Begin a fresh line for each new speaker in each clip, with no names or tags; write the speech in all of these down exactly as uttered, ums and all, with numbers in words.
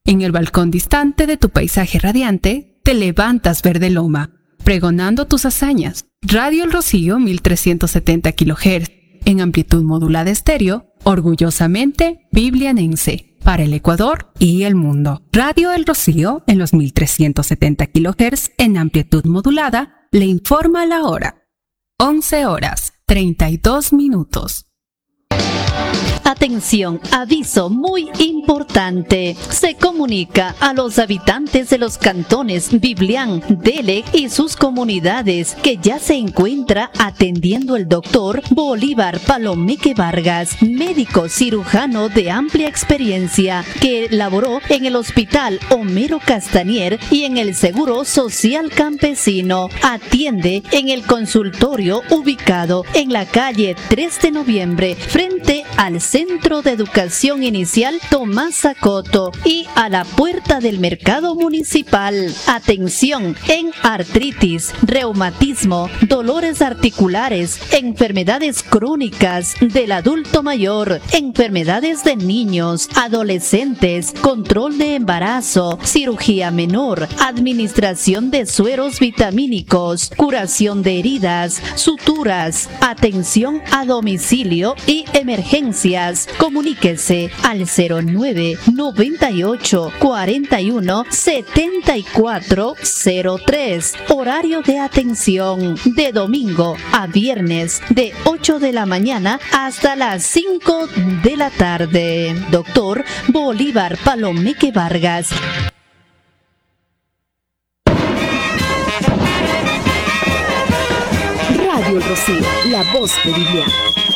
En el balcón distante de tu paisaje radiante, te levantas verde loma, pregonando tus hazañas. Radio El Rocío mil trescientos setenta kilohertz, en amplitud modulada estéreo, orgullosamente biblianense, para el Ecuador y el mundo. Radio El Rocío en los mil trescientos setenta kilohertz, en amplitud modulada, le informa la hora. once horas, treinta y dos minutos.
Atención, aviso muy importante. Se comunica a los habitantes de los cantones Biblián, Dele y sus comunidades que ya se encuentra atendiendo el doctor Bolívar Palomeque Vargas, médico cirujano de amplia experiencia que laboró en el Hospital Homero Castañer y en el Seguro Social Campesino. Atiende en el consultorio ubicado en la calle tres de noviembre, frente al Centro de Educación Inicial Tomás Zacoto y a la puerta del Mercado Municipal. Atención en artritis, reumatismo, dolores articulares, enfermedades crónicas del adulto mayor, enfermedades de niños, adolescentes, control de embarazo, cirugía menor, administración de sueros vitamínicos, curación de heridas, suturas, atención a domicilio y emergencias. Comuníquese al cero nueve noventa y ocho cuarenta y uno setenta y cuatro cero tres. Horario de atención de domingo a viernes de ocho de la mañana hasta las cinco de la tarde. Doctor Bolívar Palomeque Vargas.
Radio El Rocío, la voz de Biblián.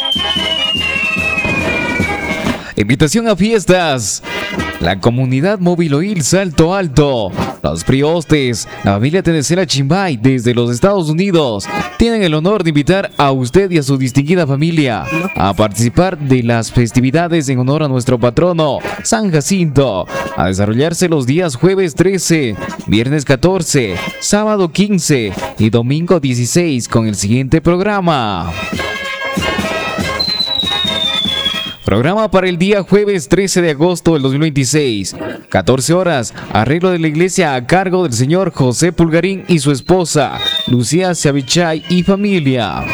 Invitación a fiestas. La comunidad Móvil Oil Salto Alto, los Priostes, la familia Tenecela Chimbay desde los Estados Unidos tienen el honor de invitar a usted y a su distinguida familia a participar de las festividades en honor a nuestro patrono San Jacinto, a desarrollarse los días jueves trece, viernes catorce, sábado quince y domingo dieciséis con el siguiente programa. Programa para el día jueves trece de agosto del dos mil veintiséis, catorce horas, arreglo de la iglesia a cargo del señor José Pulgarín y su esposa, Lucía Seabichay y familia.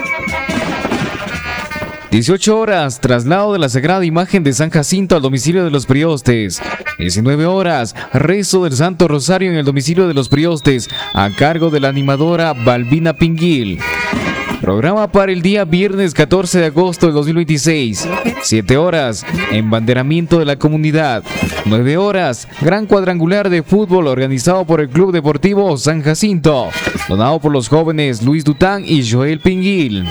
dieciocho horas, traslado de la Sagrada Imagen de San Jacinto al domicilio de los Priostes. diecinueve horas, rezo del Santo Rosario en el domicilio de los Priostes, a cargo de la animadora Balbina Pinguil. Programa para el día viernes catorce de agosto del dos mil veintiséis. siete horas, embanderamiento de la comunidad. nueve horas, gran cuadrangular de fútbol organizado por el Club Deportivo San Jacinto, donado por los jóvenes Luis Dután y Joel Pinguil.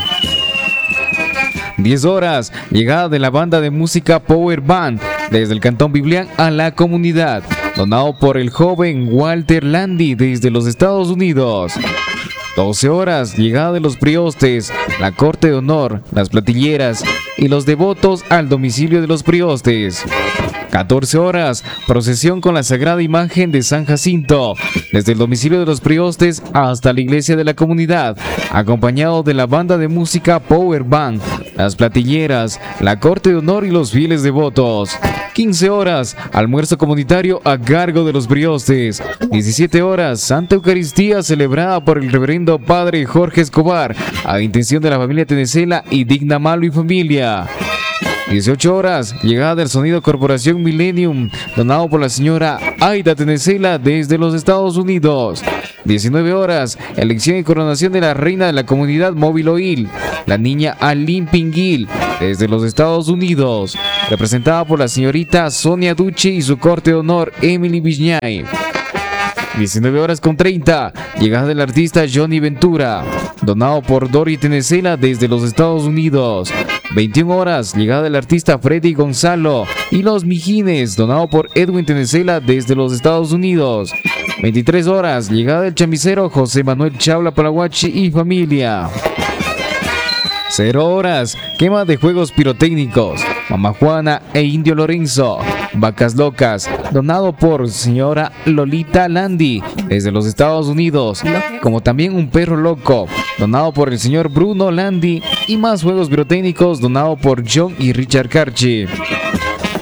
diez horas, llegada de la banda de música Power Band desde el Cantón Biblián a la comunidad, donado por el joven Walter Landi desde los Estados Unidos. doce horas, llegada de los Priostes, la corte de honor, las platilleras y los devotos al domicilio de los Priostes. catorce horas, procesión con la Sagrada Imagen de San Jacinto, desde el domicilio de los Priostes hasta la iglesia de la comunidad, acompañado de la banda de música Power Band, las platilleras, la corte de honor y los fieles devotos. quince horas, almuerzo comunitario a cargo de los Priostes. diecisiete horas, Santa Eucaristía celebrada por el reverendo Padre Jorge Escobar, a intención de la familia Tenecela y Digna Malo y familia. dieciocho horas, llegada del sonido Corporación Millennium, donado por la señora Aida Tenecela desde los Estados Unidos. diecinueve horas, elección y coronación de la reina de la comunidad Móvil Oil, la niña Aline Pinguil, desde los Estados Unidos, representada por la señorita Sonia Duche y su corte de honor Emily Viñay. diecinueve horas con treinta, llegada del artista Johnny Ventura, donado por Dori Tenecela desde los Estados Unidos. veintiuna horas, llegada del artista Freddy Gonzalo y los Mijines, donado por Edwin Tenecela desde los Estados Unidos. veintitrés horas, llegada del chamisero José Manuel Chaula Palaguachi y familia. cero horas, quema de juegos pirotécnicos, Mamá Juana e Indio Lorenzo, Vacas Locas, donado por señora Lolita Landi desde los Estados Unidos, como también un perro loco, donado por el señor Bruno Landi, y más juegos pirotécnicos, donado por John y Richard Carchi.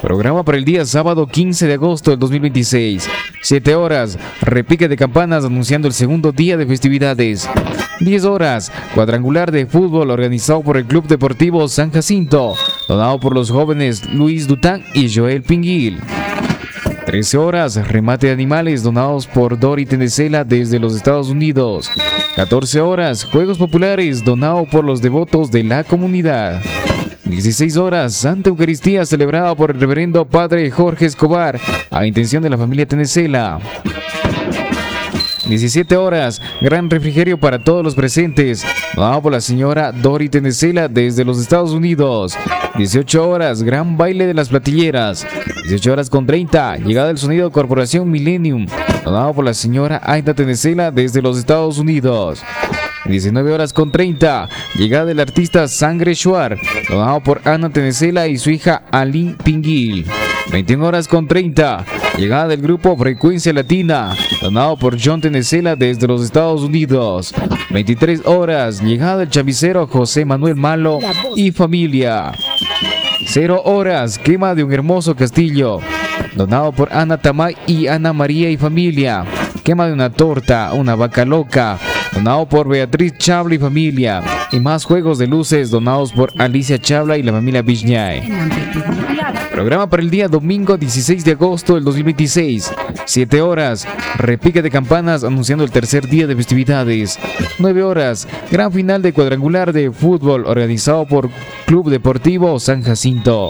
Programa para el día sábado quince de agosto del dos mil veintiséis. siete horas, repique de campanas anunciando el segundo día de festividades. diez horas, cuadrangular de fútbol organizado por el Club Deportivo San Jacinto, donado por los jóvenes Luis Dután y Joel Pinguil. trece horas, remate de animales donados por Dori Tenecela desde los Estados Unidos. catorce horas, juegos populares donado por los devotos de la comunidad. dieciséis horas, Santa Eucaristía celebrada por el reverendo Padre Jorge Escobar a intención de la familia Tenecela. diecisiete horas, gran refrigerio para todos los presentes, donado por la señora Dori Tenecela desde los Estados Unidos. dieciocho horas, gran baile de las platilleras. dieciocho horas con treinta, llegada del sonido Corporación Millennium, donado por la señora Aida Tenecela desde los Estados Unidos. diecinueve horas con treinta, llegada del artista Sangre Shuar, donado por Ana Tenecela y su hija Aline Pinguil. veintiuna horas con treinta, llegada del grupo Frecuencia Latina, donado por John Tenecela desde los Estados Unidos. veintitrés horas, llegada del chavicero José Manuel Malo y familia. cero horas, quema de un hermoso castillo, donado por Ana Tamay y Ana María y familia. Quema de una torta, una vaca loca, donado por Beatriz Chabla y familia. Y más juegos de luces donados por Alicia Chabla y la familia Viñay. Programa para el día domingo dieciséis de agosto del dos mil veintiséis. siete horas, repique de campanas anunciando el tercer día de festividades. nueve horas, gran final de cuadrangular de fútbol organizado por Club Deportivo San Jacinto,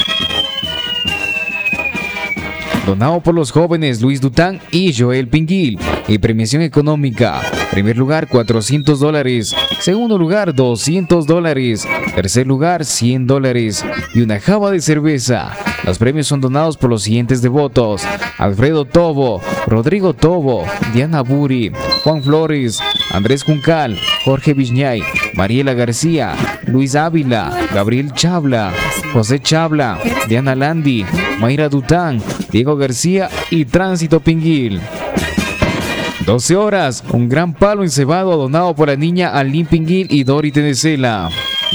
donado por los jóvenes Luis Dután y Joel Pinguil. Y premiación económica: primer lugar cuatrocientos dólares, segundo lugar doscientos dólares, tercer lugar cien dólares y una java de cerveza. Los premios son donados por los siguientes devotos: Alfredo Tobo, Rodrigo Tobo, Diana Buri, Juan Flores, Andrés Juncal, Jorge Viñay, Mariela García, Luis Ávila, Gabriel Chabla, José Chabla, Diana Landi, Mayra Dután, Diego García y Tránsito Pinguil. doce horas, un gran palo encebado donado por la niña Aline Pinguil y Dori Tenecela.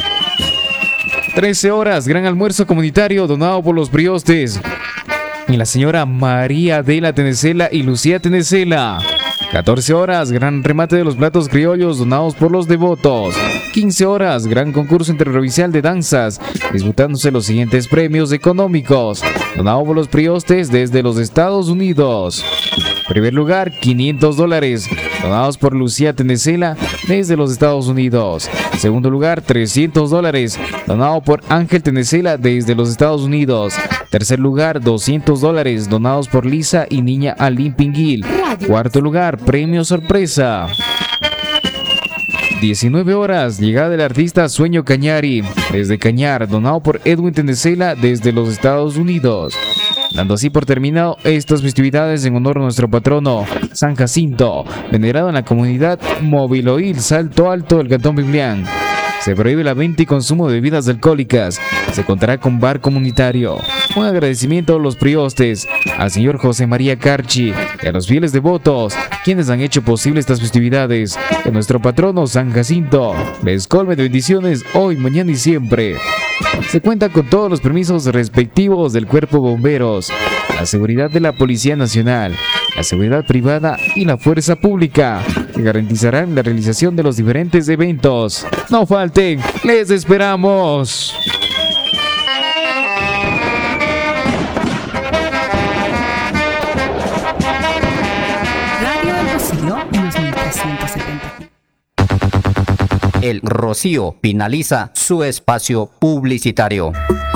trece horas, gran almuerzo comunitario donado por los priostes y la señora María Adela Tenecela y Lucía Tenecela. catorce horas, gran remate de los platos criollos donados por los devotos. quince horas, gran concurso interprovincial de danzas, disputándose los siguientes premios económicos, donado por los priostes desde los Estados Unidos. Primer lugar, quinientos dólares, donados por Lucía Tenecela desde los Estados Unidos. Segundo lugar, trescientos dólares, donado por Ángel Tenecela desde los Estados Unidos. Tercer lugar, doscientos dólares, donados por Lisa y niña Aline Pinguil. Cuarto lugar, premio sorpresa. diecinueve horas, llegada del artista Sueño Cañari desde Cañar, donado por Edwin Tenecela desde los Estados Unidos. Dando así por terminado estas festividades en honor a nuestro patrono San Jacinto, venerado en la comunidad Mobiloil Salto Alto del Cantón Biblián. Se prohíbe la venta y consumo de bebidas alcohólicas. Se contará con bar comunitario. Un agradecimiento a los priostes, al señor José María Carchi y a los fieles devotos, quienes han hecho posible estas festividades. Que nuestro patrono San Jacinto les colme de bendiciones hoy, mañana y siempre. Se cuenta con todos los permisos respectivos del Cuerpo Bomberos, la seguridad de la Policía Nacional, la seguridad privada y la fuerza pública, que garantizarán la realización de los diferentes eventos. No falten, les esperamos.
Radio El Rocío en los mil trescientos setenta.
El Rocío finaliza su espacio publicitario.